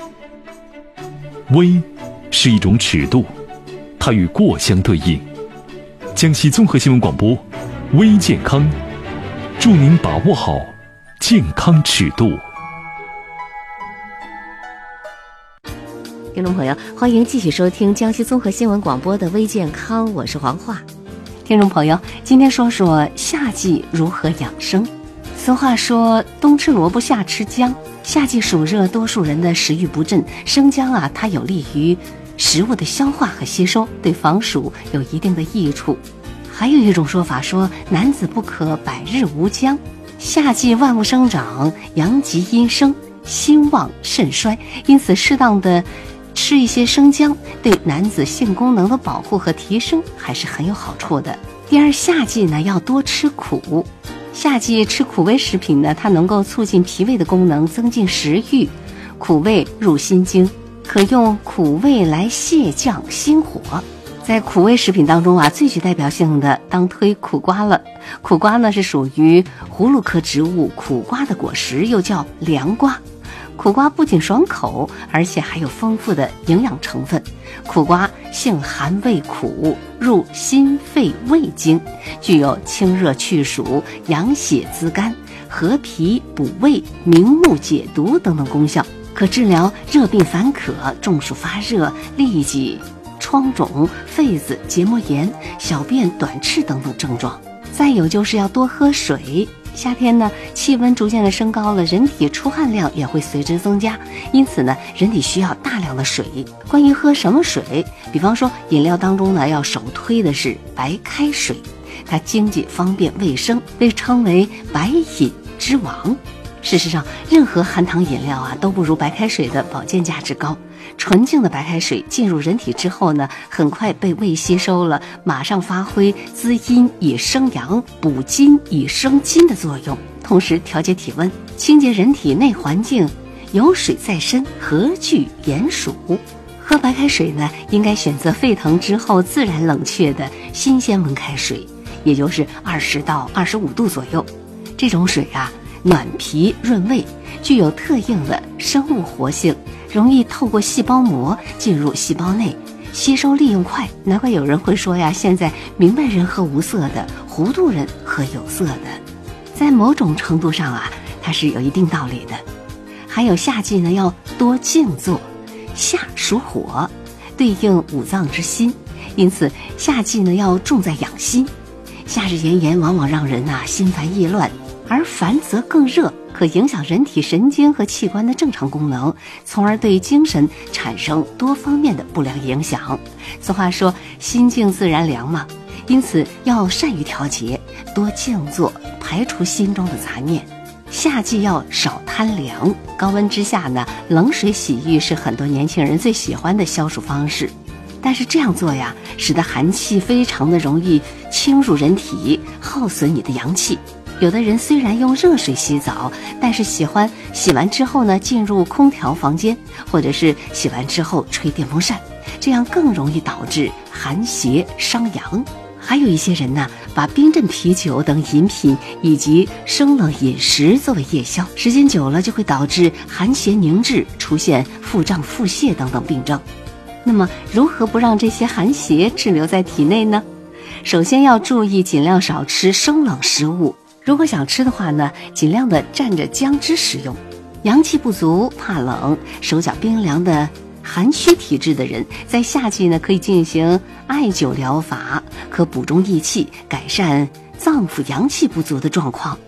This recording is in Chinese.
微是一种尺度，它与过相对应。江西综合新闻广播，微健康，祝您把握好健康尺度。 听众朋友，欢迎继续收听江西综合新闻广播的微健康，我是黄华。听众朋友，今天说说夏季如何养生。俗话说，冬吃萝卜夏吃姜。夏季暑热，多数人的食欲不振，生姜啊，它有利于食物的消化和吸收，对防暑有一定的益处。还有一种说法说，男子不可百日无姜。夏季万物生长，阳极阴生，心旺肾衰，因此适当的吃一些生姜，对男子性功能的保护和提升还是很有好处的。第二，夏季呢要多吃苦。夏季吃苦味食品呢，它能够促进脾胃的功能，增进食欲。苦味入心经，可用苦味来泻降心火。在苦味食品当中啊，最具代表性的当推苦瓜了。苦瓜呢是属于葫芦科植物苦瓜的果实，又叫凉瓜。苦瓜不仅爽口，而且还有丰富的营养成分。苦瓜性寒味苦，入心肺胃经，具有清热去暑、养血滋肝、和脾补胃、明目解毒等等功效，可治疗热病烦渴、中暑发热、痢疾、疮肿、痱子、结膜炎、小便短赤等等症状。再有就是要多喝水。夏天呢，气温逐渐的升高了，人体出汗量也会随之增加，因此呢，人体需要大量的水。关于喝什么水，比方说饮料当中呢，要首推的是白开水，它经济方便卫生，被称为白饮之王。事实上，任何含糖饮料啊，都不如白开水的保健价值高。纯净的白开水进入人体之后呢，很快被胃吸收了，马上发挥滋阴以生阳、补筋以生筋的作用，同时调节体温，清洁人体内环境，有水在身，何惧炎暑。喝白开水呢，应该选择沸腾之后自然冷却的新鲜温开水，也就是20到25度左右。这种水啊，暖脾润胃，具有特应的生物活性，容易透过细胞膜进入细胞内，吸收利用快。难怪有人会说呀，现在明白人喝无色的，糊涂人喝有色的。在某种程度上啊，它是有一定道理的。还有夏季呢，要多静坐。夏属火，对应五脏之心，因此夏季呢要重在养心。夏日炎炎，往往让人心烦意乱，而烦则更热，可影响人体神经和器官的正常功能，从而对精神产生多方面的不良影响。俗话说，心静自然凉嘛，因此要善于调节，多静坐，排除心中的杂念。夏季要少贪凉，高温之下呢，冷水洗浴是很多年轻人最喜欢的消暑方式。但是这样做呀，使得寒气非常的容易侵入人体，耗损你的阳气。有的人虽然用热水洗澡，但是喜欢洗完之后呢，进入空调房间，或者是洗完之后吹电风扇，这样更容易导致寒邪伤阳。还有一些人呢，把冰镇啤酒等饮品以及生冷饮食作为夜宵，时间久了就会导致寒邪凝滞，出现腹胀、腹泻等等病症。那么如何不让这些寒邪滞留在体内呢？首先要注意尽量少吃生冷食物，如果想吃的话呢，尽量的蘸着姜汁食用。阳气不足、怕冷、手脚冰凉的寒虚体质的人，在夏季呢可以进行艾灸疗法，可补中益气，改善脏腑阳气不足的状况。